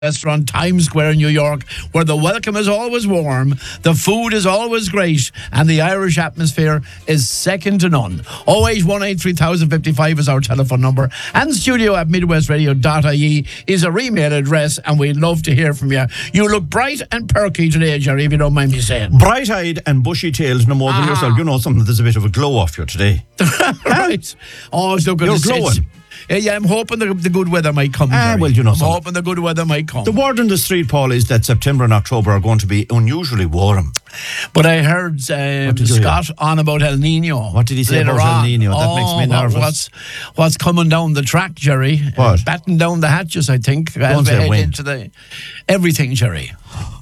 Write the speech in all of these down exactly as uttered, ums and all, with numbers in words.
restaurant, Times Square in New York, where the welcome is always warm, the food is always great, and the Irish atmosphere is second to none. oh eight one eight three thousand fifty-five is our telephone number, and studio at midwest radio dot I E is our email address, and we'd love to hear from you. You look bright and perky today, Jerry, if you don't mind me saying. Bright-eyed and bushy-tailed no more than Ah. yourself. You know something, there's a bit of a glow off you today. Right. Oh, it's looking You're it's- it's- glowing. Yeah, yeah, I'm hoping the, the good weather might come. Ah, Jerry. well, you know I'm something. hoping the good weather might come. The word on the street, Paul, is that September and October are going to be unusually warm. But I heard um, did you Scott on about El Nino. What did he say later about El on. Nino? That oh, makes me what- nervous. What's, what's coming down the track, Jerry? What? Uh, batten down the hatches, I think. as Don't we say head when. into the everything, Jerry.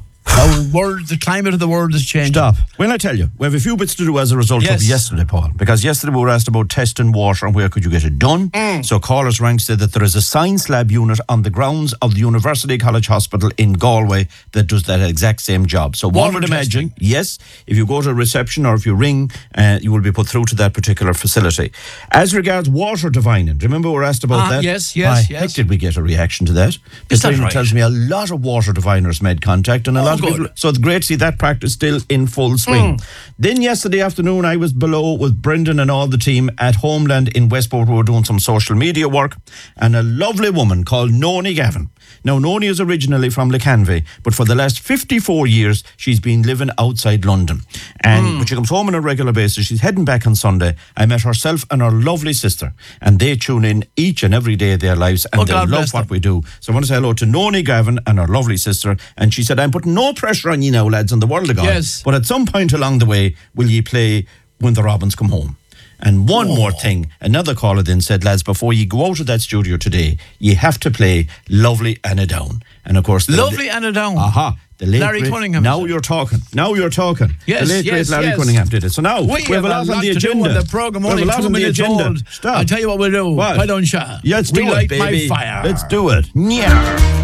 Our world, the climate of the world is changing. Stop. Well, I tell you, we have a few bits to do as a result Yes. of yesterday, Paul. Because yesterday we were asked about testing water and where could you get it done. Mm. So callers rang said that there is a science lab unit on the grounds of the University College Hospital in Galway that does that exact same job. So one Water would imagine, testing. yes, if you go to reception or if you ring, uh, you will be put through to that particular facility. As regards water divining, remember we were asked about Ah, that? yes, yes, Why yes. heck did we get a reaction to that? Is that Petrina right? tells me a lot of water diviners made contact and a Oh, lot of good. people. So it's great to see that practice still in full swing. Mm. Then yesterday afternoon, I was below with Brendan and all the team at Homeland in Westport. We were doing some social media work, and a lovely woman called Noni Gavin. Now, Noni is originally from Lecanvey, but for the last fifty-four years, she's been living outside London. And but she comes home on a regular basis. She's heading back on Sunday. I met herself and her lovely sister, and they tune in each and every day of their lives, and Oh, they God love bless what them. we do. So I want to say hello to Noni Gavin and her lovely sister. And she said, I'm putting no pressure on you now, lads, in the world of God. Yes. But at some point along the way, will ye play When the Robins Come Home? And one more thing, another caller then said, lads, before you go out of that studio today, you have to play Lovely Anna Down. And of course, the- Lovely Anna Down. Aha. The late Larry great- Cunningham. Now you're talking. Now you're talking. Yes, the late yes, great Larry yes. Cunningham did it. So now We, we have a lot on the to do agenda. on the programme, We have only a lot two on the minutes agenda. old. Stop. I'll tell you what we'll do. What? Why don't you? Yeah, let's do Relight it, baby. my fire. Let's do it. Yeah.